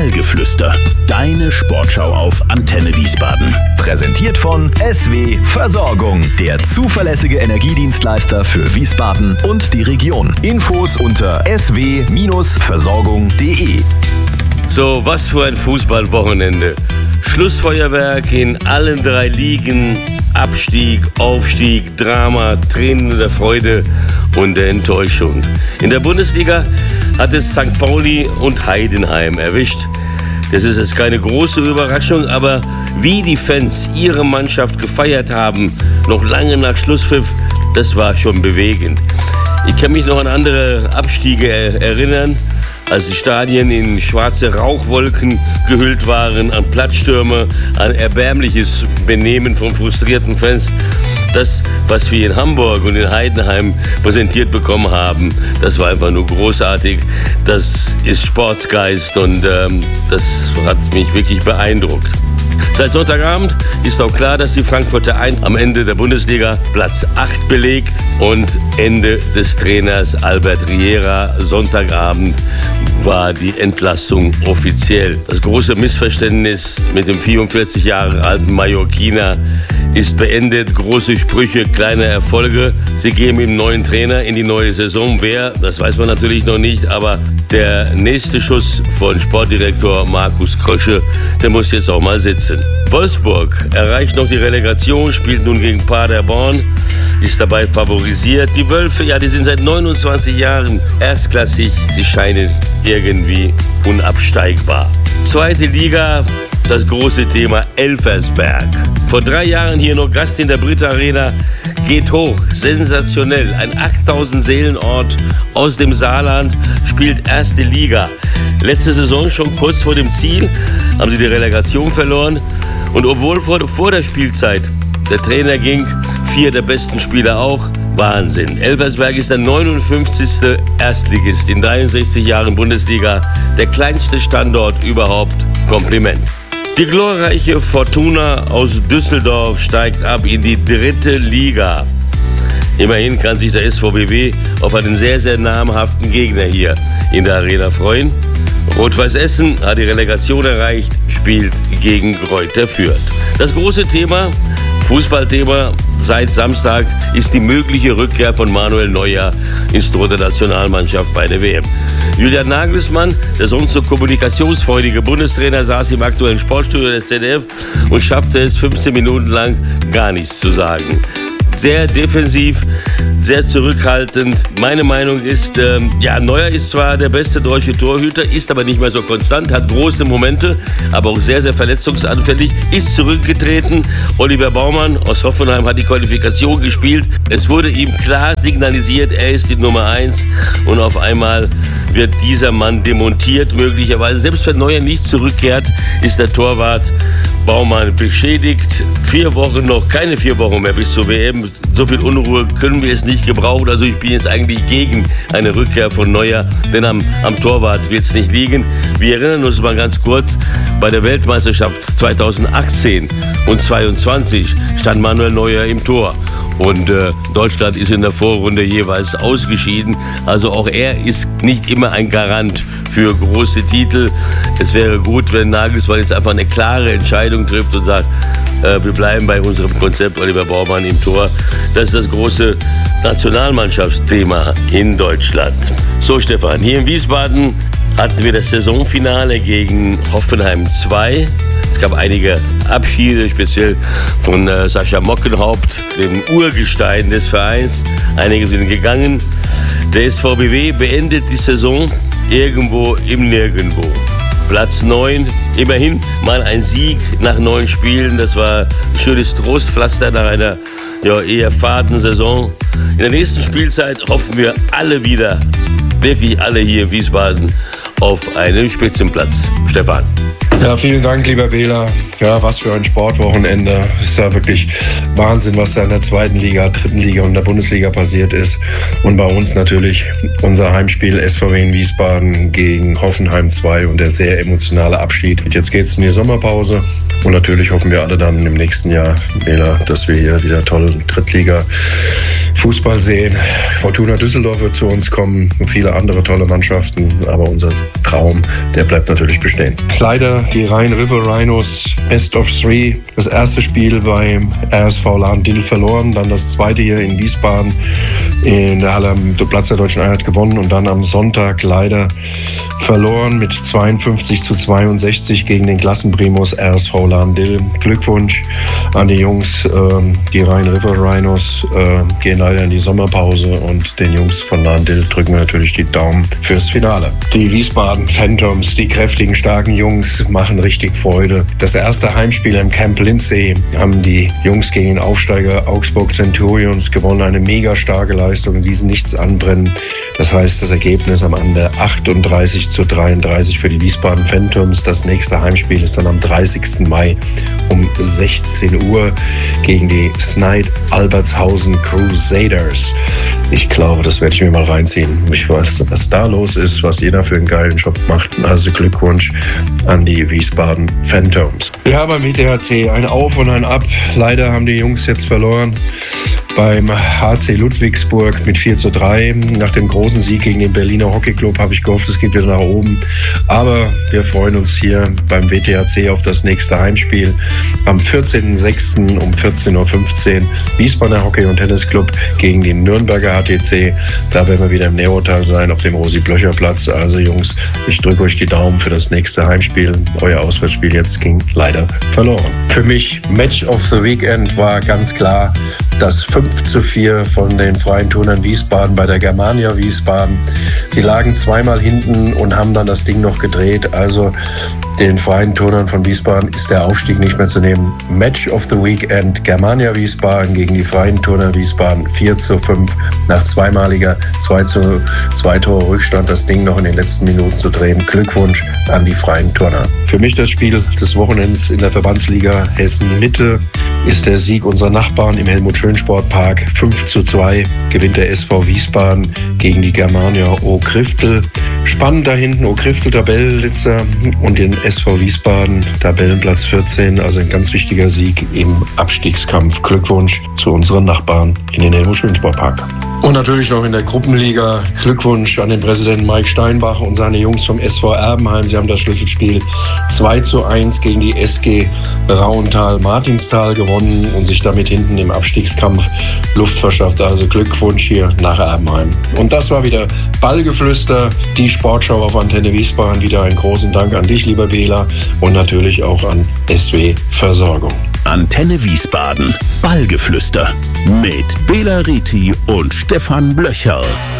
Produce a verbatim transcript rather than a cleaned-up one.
Ballgeflüster. Deine Sportschau auf Antenne Wiesbaden. Präsentiert von S W Versorgung, der zuverlässige Energiedienstleister für Wiesbaden und die Region. Infos unter s w versorgung punkt d e. So, was für ein Fußballwochenende. Schlussfeuerwerk in allen drei Ligen. Abstieg, Aufstieg, Drama, Tränen der Freude und der Enttäuschung. In der Bundesliga hat es Sankt Pauli und Heidenheim erwischt. Das ist jetzt keine große Überraschung, aber wie die Fans ihre Mannschaft gefeiert haben, noch lange nach Schlusspfiff, das war schon bewegend. Ich kann mich noch an andere Abstiege erinnern, als die Stadien in schwarze Rauchwolken gehüllt waren, an Platzstürme, an erbärmliches Benehmen von frustrierten Fans. Das, was wir in Hamburg und in Heidenheim präsentiert bekommen haben, das war einfach nur großartig. Das ist Sportsgeist und ähm, das hat mich wirklich beeindruckt. Seit Sonntagabend ist auch klar, dass die Frankfurter Eintracht am Ende der Bundesliga Platz acht belegt und Ende des Trainers Albert Riera. Sonntagabend war die Entlassung offiziell. Das große Missverständnis mit dem vierundvierzig Jahre alten Mallorquiner ist beendet. Große Sprüche, kleine Erfolge. Sie geben ihm neuen Trainer in die neue Saison. Wer, das weiß man natürlich noch nicht, aber der nächste Schuss von Sportdirektor Markus Krösche, der muss jetzt auch mal sitzen. Wolfsburg erreicht noch die Relegation, spielt nun gegen Paderborn, ist dabei favorisiert. Die Wölfe, ja, die sind seit neunundzwanzig Jahren erstklassig. Sie scheinen irgendwie unabsteigbar. Zweite Liga, das große Thema Elversberg. Vor drei Jahren hier noch Gast in der Brit Arena, geht hoch, sensationell. Ein achttausend Seelenort aus dem Saarland spielt erste Liga. Letzte Saison schon kurz vor dem Ziel haben sie die Relegation verloren. Und obwohl vor, vor der Spielzeit der Trainer ging, vier der besten Spieler auch, Wahnsinn. Elversberg ist der neunundfünfzigste Erstligist in dreiundsechzig Jahren Bundesliga, der kleinste Standort überhaupt. Kompliment. Die glorreiche Fortuna aus Düsseldorf steigt ab in die dritte Liga. Immerhin kann sich der S V B W auf einen sehr, sehr namhaften Gegner hier in der Arena freuen. Rot-Weiß Essen hat die Relegation erreicht, spielt gegen Greuther Fürth. Das große Thema, Fußballthema seit Samstag, ist die mögliche Rückkehr von Manuel Neuer ins Tor der Nationalmannschaft bei der W M. Julian Nagelsmann, der sonst so kommunikationsfreudige Bundestrainer, saß im aktuellen Sportstudio des Z D F und schaffte es fünfzehn Minuten lang gar nichts zu sagen. Sehr defensiv, sehr zurückhaltend. Meine Meinung ist, ähm, ja, Neuer ist zwar der beste deutsche Torhüter, ist aber nicht mehr so konstant, hat große Momente, aber auch sehr, sehr verletzungsanfällig, ist zurückgetreten. Oliver Baumann aus Hoffenheim hat die Qualifikation gespielt. Es wurde ihm klar signalisiert, er ist die Nummer eins und auf einmal wird dieser Mann demontiert möglicherweise. Selbst wenn Neuer nicht zurückkehrt, ist der Torwart Baumann beschädigt. Vier Wochen noch, keine vier Wochen mehr bis zur W M. So viel Unruhe können wir es nicht gebrauchen. Also ich bin jetzt eigentlich gegen eine Rückkehr von Neuer, denn am, am Torwart wird es nicht liegen. Wir erinnern uns mal ganz kurz, bei der Weltmeisterschaft zweitausendachtzehn und zweiundzwanzig stand Manuel Neuer im Tor. Und äh, Deutschland ist in der Vorrunde jeweils ausgeschieden. Also auch er ist nicht immer ein Garant für große Titel. Es wäre gut, wenn Nagelsmann jetzt einfach eine klare Entscheidung trifft und sagt, äh, wir bleiben bei unserem Konzept Oliver Baumann im Tor. Das ist das große Nationalmannschaftsthema in Deutschland. So, Stefan, hier in Wiesbaden hatten wir das Saisonfinale gegen Hoffenheim zwei. Es gab einige Abschiede, speziell von äh, Sascha Mockenhaupt, dem Urgestein des Vereins. Einige sind gegangen. Der S V B W beendet die Saison irgendwo im Nirgendwo. Platz neun, immerhin mal ein Sieg nach neun Spielen. Das war ein schönes Trostpflaster nach einer ja, eher faden Saison. In der nächsten Spielzeit hoffen wir alle wieder, wirklich alle hier in Wiesbaden, auf einen Spitzenplatz. Stefan. Ja, vielen Dank, lieber Bela. Ja, was für ein Sportwochenende. Es ist ja wirklich Wahnsinn, was da in der zweiten Liga, dritten Liga und der Bundesliga passiert ist. Und bei uns natürlich unser Heimspiel S V W in Wiesbaden gegen Hoffenheim zwei und der sehr emotionale Abschied. Jetzt geht's in die Sommerpause und natürlich hoffen wir alle dann im nächsten Jahr, Bela, dass wir hier wieder tollen Drittliga-Fußball sehen. Fortuna Düsseldorf wird zu uns kommen und viele andere tolle Mannschaften, aber unser Traum, der bleibt natürlich bestehen. Leider die Rhein-River Rhinos Best of Three. Das erste Spiel beim R S V Lahn-Dill verloren, dann das zweite hier in Wiesbaden in der Halle am Platz der Deutschen Einheit gewonnen und dann am Sonntag leider verloren mit zweiundfünfzig zu zweiundsechzig gegen den Klassenprimus R S V Lahn-Dill. Glückwunsch an die Jungs. Die Rhein-River Rhinos gehen leider in die Sommerpause und den Jungs von Lahn-Dill drücken wir natürlich die Daumen fürs Finale. Die Wiesbaden Phantoms, die kräftigen, starken Jungs, machen richtig Freude. Das erste Heimspiel im Camp Lindsay haben die Jungs gegen den Aufsteiger Augsburg Centurions gewonnen. Eine mega starke Leistung, die sie nichts anbrennen. Das heißt, das Ergebnis am Ende achtunddreißig zu dreiunddreißig für die Wiesbaden Phantoms. Das nächste Heimspiel ist dann am dreißigsten Mai um sechzehn Uhr gegen die Sneyd Albertshausen Crusaders. Ich glaube, das werde ich mir mal reinziehen. Ich weiß, was da los ist, was jeder für einen geilen Job macht. Also Glückwunsch an die Wiesbaden Phantoms. Ja, beim W T H C ein Auf und ein Ab. Leider haben die Jungs jetzt verloren beim H C Ludwigsburg mit vier zu drei. Nach dem großen Sieg gegen den Berliner Hockeyclub habe ich gehofft, es geht wieder nach oben. Aber wir freuen uns hier beim W T H C auf das nächste Heimspiel am vierzehnten sechsten um vierzehn Uhr fünfzehn. Wiesbadener Hockey- und Tennisclub gegen den Nürnberger H T C. Da werden wir wieder im Neotal sein auf dem Rosi-Blöcher-Platz. Also Jungs, ich drücke euch die Daumen für das nächste Heimspiel. Euer Auswärtsspiel jetzt ging leider verloren. Für mich Match of the Weekend war ganz klar das fünf zu vier von den Freien Turnern Wiesbaden bei der Germania Wiesbaden. Sie lagen zweimal hinten und haben dann das Ding noch gedreht. Also den Freien Turnern von Wiesbaden ist der Aufstieg nicht mehr zu nehmen. Match of the Weekend, Germania Wiesbaden gegen die Freien Turner Wiesbaden, vier zu fünf. Nach zweimaliger zwei zu zwei Tore Rückstand das Ding noch in den letzten Minuten zu drehen. Glückwunsch an die Freien Turner. Für mich das Spiel des Wochenends in der Verbandsliga Hessen Mitte ist der Sieg unserer Nachbarn im Helmut-Schön-Sportpark. fünf zu zwei gewinnt der S V Wiesbaden gegen die Germania Okriftel. Spannend da hinten, Okriftel Tabellensitzer und den S V Wiesbaden Tabellenplatz vierzehn. Also ein ganz wichtiger Sieg im Abstiegskampf. Glückwunsch zu unseren Nachbarn in den Helmut-Schön-Sportpark. Und natürlich noch in der Gruppenliga Glückwunsch an den Präsidenten Mike Steinbach und seine Jungs vom S V Erbenheim. Sie haben das Schlüsselspiel zwei zu eins gegen die S G Rauental-Martinstal gewonnen und sich damit hinten im Abstiegskampf Luft verschafft. Also Glückwunsch hier nach Erbenheim. Und das war wieder Ballgeflüster, die Sportschau auf Antenne Wiesbaden. Wieder einen großen Dank an dich, lieber Bela, und natürlich auch an S W Versorgung. Antenne Wiesbaden. Ballgeflüster mit Bela Reti und Stefan Blöcher.